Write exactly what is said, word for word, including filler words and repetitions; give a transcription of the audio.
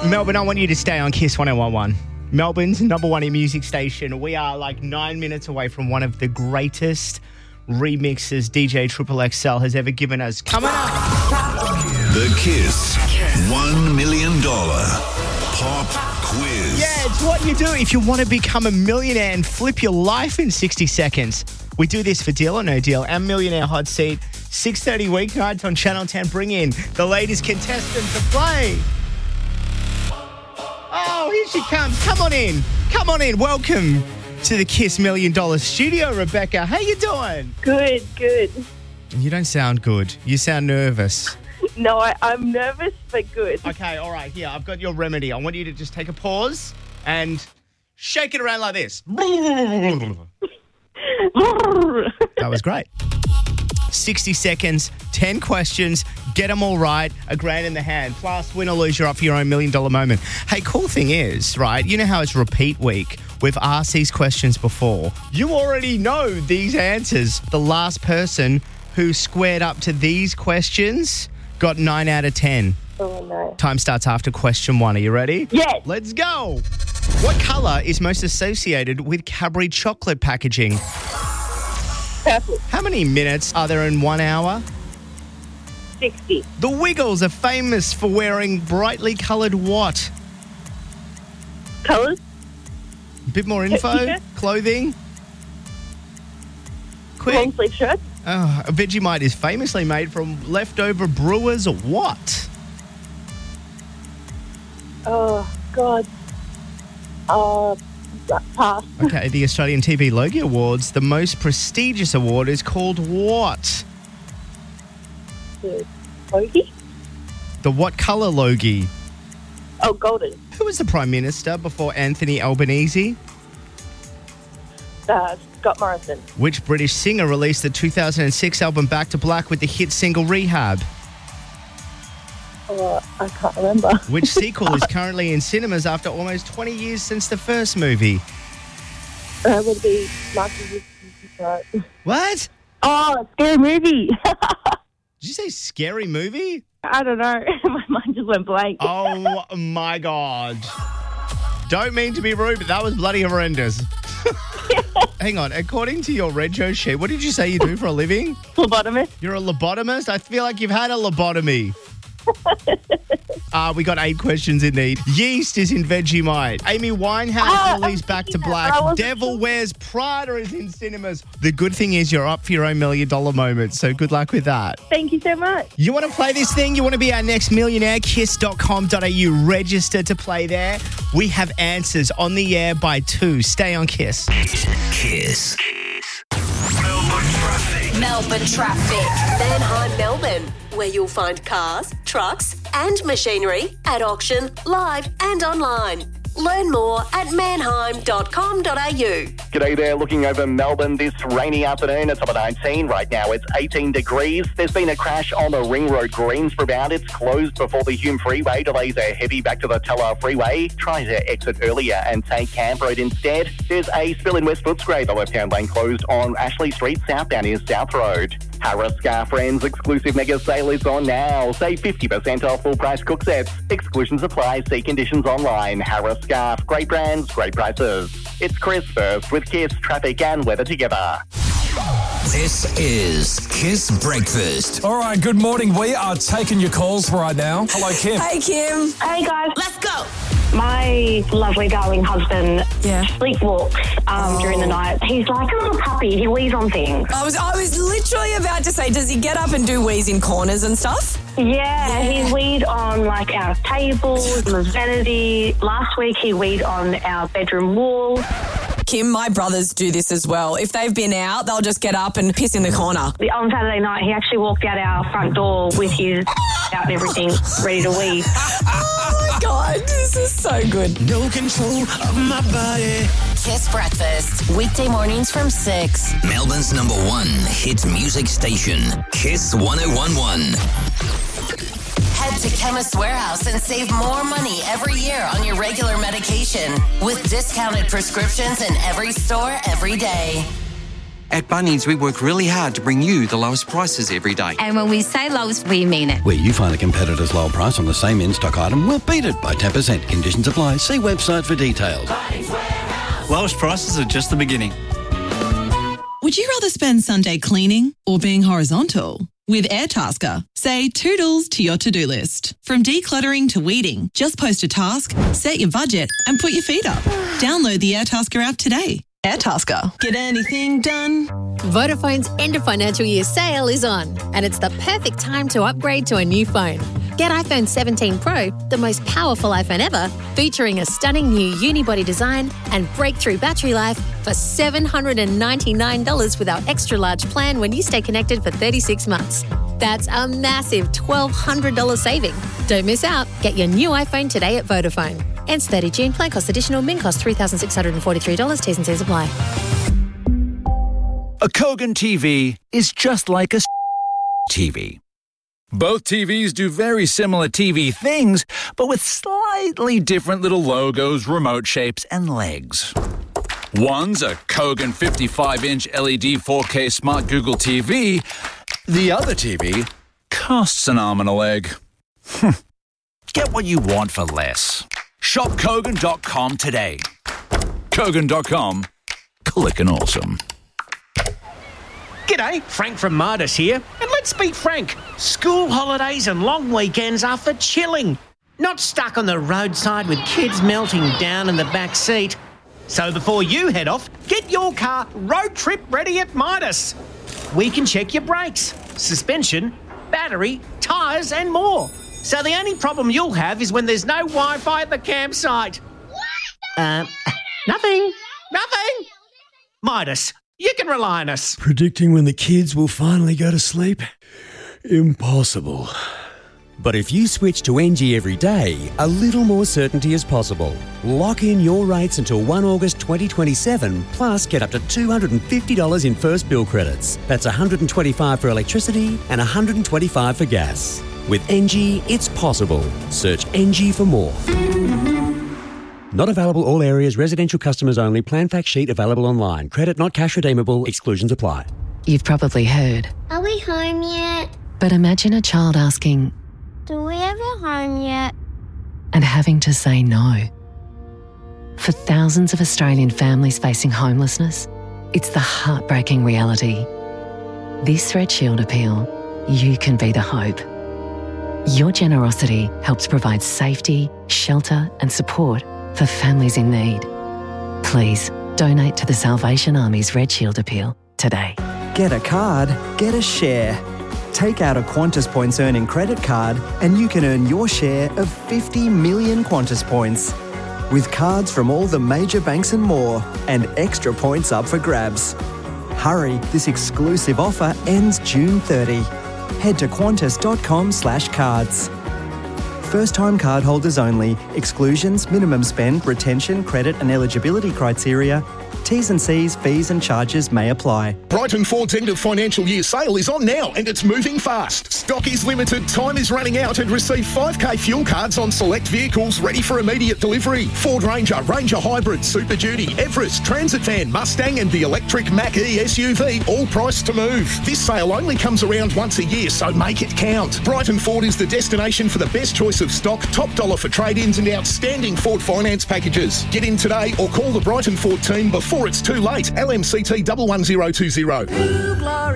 Melbourne, I want you to stay on Kiss one oh one one. Melbourne's number one in music station. We are like nine minutes away from one of the greatest remixes D J Triple X L has ever given us. Coming up. The Kiss one million dollars Pop Quiz. Yeah, it's what you do if you want to become a millionaire and flip your life in sixty seconds. We do this for Deal or No Deal. Our Millionaire Hot Seat, six thirty weeknights on Channel ten. Bring in the latest contestant to play. Oh, here she comes. Come on in. Come on in. Welcome to the Kiss Million Dollar Studio, Rebecca. How you doing? Good, good. You don't sound good. You sound nervous. No, I, I'm nervous, but good. Okay, all right. Here, I've got your remedy. I want you to just take a pause and shake it around like this. That was great. sixty seconds, ten questions, get them all right, a grand in the hand. Plus, win or lose, you're up for your own million dollar moment. Hey, cool thing is, right, you know how it's repeat week? We've asked these questions before. You already know these answers. The last person who squared up to these questions got nine out of ten. Oh, no. Time starts after question one. Are you ready? Yes. Let's go. What colour is most associated with Cadbury chocolate packaging? Purple. How many minutes are there in one hour? sixty. The Wiggles are famous for wearing brightly coloured what? Colours? A bit more info? T-shirt? Clothing? Quick. Long sleeve shirt? Oh, Vegemite is famously made from leftover brewers what? Oh, God. Uh, pass. Okay, the Australian T V Logie Awards, the most prestigious award, is called what? The Logie? The what colour Logie? Oh, golden. Who was the Prime Minister before Anthony Albanese? Uh, Scott Morrison. Which British singer released the two thousand six album Back to Black with the hit single Rehab? Oh, I can't remember. Which sequel is currently in cinemas after almost twenty years since the first movie? Uh, would it be Marky? Uh, What? oh, scary movie. Did you say scary movie? I don't know. My mind just went blank. Oh my God. Don't mean to be rude, but that was bloody horrendous. Hang on. According to your Rego sheet, what did you say you do for a living? Phlebotomist. You're a lobotomist? I feel like you've had a lobotomy. Uh, we got eight questions in there. Yeast is in Vegemite. Amy Winehouse Oh, released Back to yeah, Black. I wasn't Devil sure. Wears Prada is in cinemas. The good thing is you're up for your own million dollar moment, so good luck with that. Thank you so much. You want to play this thing? You want to be our next millionaire? kiss dot com dot a u. Register to play there. We have answers on the air by two. Stay on Kiss. Kiss. Melbourne traffic. Melbourne traffic. Manheim, Melbourne, where you'll find cars, trucks, and machinery at auction, live, and online. Learn more at manheim dot com dot a u. G'day there, looking over Melbourne this rainy afternoon. It's up at nineteen. Right now it's eighteen degrees. There's been a crash on the Ring Road Greensboro bound. It's closed before the Hume Freeway. Delays are heavy back to the Teller Freeway. Try to exit earlier and take Camp Road instead. There's a spill in West Footscray. The left-hand lane closed on Ashley Street. Southbound is South Road. Harris Scar Friends exclusive mega sale is on now. Save fifty percent off full price cook sets. Exclusions apply. See conditions online. Harris Scarf. Great brands, great prices. It's Chris first with Kiss, traffic and weather together. This is Kiss Breakfast. All right, good morning. We are taking your calls right now. Hello, Kim. Hey, Kim. Hey guys, Let's go. my lovely darling husband Yeah. sleepwalks um, Oh. during the night. He's like a little puppy. He wheezes on things. I was I was literally about to say, does he get up and do wheeze in corners and stuff? Yeah, he weed on like our tables, the vanity. Last week he weed on our bedroom wall. Kim, my brothers do this as well. If they've been out, they'll just get up and piss in the corner. The- On Saturday night, he actually walked out our front door with his out and everything, ready to wee. Oh my God, this is so good. No control of my body. Kiss Breakfast. Weekday mornings from six. Melbourne's number one hit music station. Kiss one oh one one. Head to Chemist Warehouse and save more money every year on your regular medication with discounted prescriptions in every store every day. At Bunnings, we work really hard to bring you the lowest prices every day. And when we say lowest, we mean it. Where you find a competitor's low price on the same in-stock item, we'll beat it by ten percent. Conditions apply. See website for details. Lowest prices are just the beginning. Would you rather spend Sunday cleaning or being horizontal? With Airtasker, say toodles to your to-do list. From decluttering to weeding, just post a task, set your budget and put your feet up. Download the Airtasker app today. Airtasker. Get anything done? Vodafone's end of financial year sale is on, and it's the perfect time to upgrade to a new phone. Get iPhone seventeen Pro, the most powerful iPhone ever, featuring a stunning new unibody design and breakthrough battery life for seven hundred ninety-nine dollars with our extra large plan when you stay connected for thirty-six months. That's a massive twelve hundred dollars saving. Don't miss out. Get your new iPhone today at Vodafone. Ends thirty June. Plan cost additional. Min cost three thousand six hundred forty-three dollars. T's and C's apply. A Kogan T V is just like a T V. Both T Vs do very similar T V things, but with slightly different little logos, remote shapes, and legs. One's a Kogan fifty-five inch L E D four K Smart Google T V. The other T V costs an arm and a leg. Get what you want for less. Shop Kogan dot com today. Kogan dot com. Clickin' awesome. G'day, Frank from Midas here. And let's be frank, school holidays and long weekends are for chilling, not stuck on the roadside with kids melting down in the back seat. So before you head off, get your car road trip ready at Midas. We can check your brakes, suspension, battery, tyres and more. So the only problem you'll have is when there's no Wi-Fi at the campsite. Uh, nothing, nothing. Midas. You can rely on us. Predicting when the kids will finally go to sleep? Impossible. But if you switch to N G every day, a little more certainty is possible. Lock in your rates until the first of August twenty twenty-seven, plus get up to two hundred fifty dollars in first bill credits. That's one hundred twenty-five dollars for electricity and one hundred twenty-five dollars for gas. With N G, it's possible. Search N G for more. Not available all areas, residential customers only. Plan fact sheet available online. Credit not cash redeemable. Exclusions apply. You've probably heard. Are we home yet? But imagine a child asking, Do we ever home yet? and having to say no. For thousands of Australian families facing homelessness, it's the heartbreaking reality. This Red Shield appeal, you can be the hope. Your generosity helps provide safety, shelter and support for families in need. Please donate to the Salvation Army's Red Shield appeal today. Get a card, get a share. Take out a Qantas Points earning credit card and you can earn your share of fifty million Qantas points. With cards from all the major banks and more, and extra points up for grabs. Hurry, this exclusive offer ends June thirtieth. Head to qantas dot com slash cards. First-time cardholders only. Exclusions, minimum spend, retention, credit and eligibility criteria. T's and C's, fees and charges may apply. Brighton Ford's end of financial year sale is on now and it's moving fast. Stock is limited, time is running out, and receive five K fuel cards on select vehicles ready for immediate delivery. Ford Ranger, Ranger Hybrid, Super Duty, Everest, Transit Van, Mustang and the electric Mach-E S U V, all priced to move. This sale only comes around once a year, so make it count. Brighton Ford is the destination for the best choice of stock, top dollar for trade-ins and outstanding Ford finance packages. Get in today or call the Brighton Ford team before it's too late. L M C T one one zero two zero.